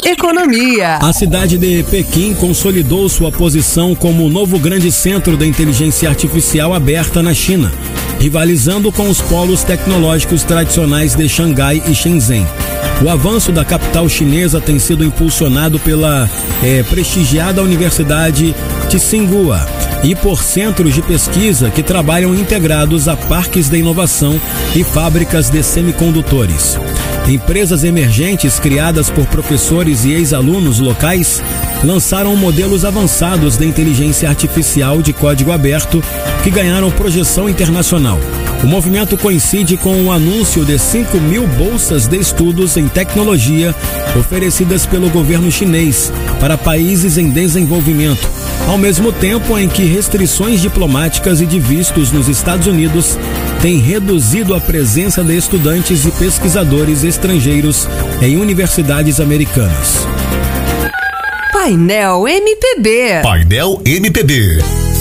economia. A cidade de Pequim consolidou sua posição como o novo grande centro da inteligência artificial aberta na China, rivalizando com os polos tecnológicos tradicionais de Xangai e Shenzhen. O avanço da capital chinesa tem sido impulsionado pela prestigiada Universidade Tsinghua e por centros de pesquisa que trabalham integrados a parques de inovação e fábricas de semicondutores. Empresas emergentes criadas por professores e ex-alunos locais lançaram modelos avançados de inteligência artificial de código aberto que ganharam projeção internacional. O movimento coincide com o anúncio de 5.000 bolsas de estudos em tecnologia oferecidas pelo governo chinês para países em desenvolvimento, ao mesmo tempo em que restrições diplomáticas e de vistos nos Estados Unidos têm reduzido a presença de estudantes e pesquisadores estrangeiros em universidades americanas. Painel MPB. Painel MPB.